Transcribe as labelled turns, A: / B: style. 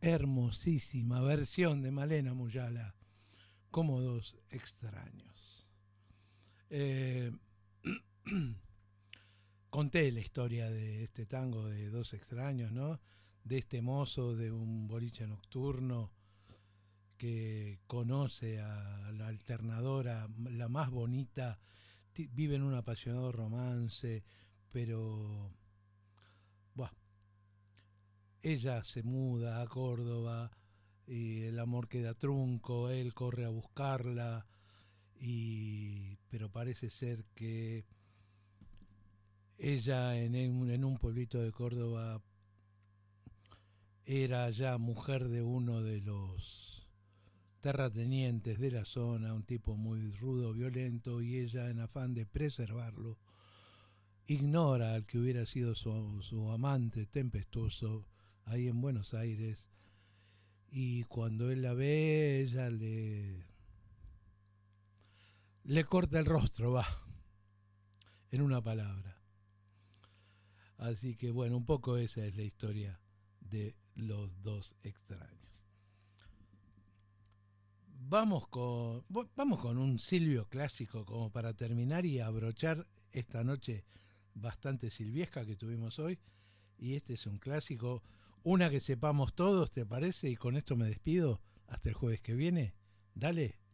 A: hermosísima versión de Malena Muyala, como dos extraños. Eh, Conté la historia de este tango de dos extraños, ¿no? De este mozo de un boliche nocturno que conoce a la alternadora, la más bonita, vive en un apasionado romance, pero buah, ella se muda a Córdoba y el amor queda trunco, él corre a buscarla, pero parece ser que ella en un pueblito de Córdoba era ya mujer de uno de los terratenientes de la zona, un tipo muy rudo, violento, y ella en afán de preservarlo ignora al que hubiera sido su amante tempestuoso ahí en Buenos Aires, y cuando él la ve, ella le corta el rostro, va, en una palabra. Así que bueno, un poco esa es la historia de los dos extraños. Vamos con un Silvio clásico como para terminar y abrochar esta noche bastante silviesca que tuvimos hoy. Y este es un clásico, una que sepamos todos, ¿te parece? Y con esto me despido hasta el jueves que viene. Dale.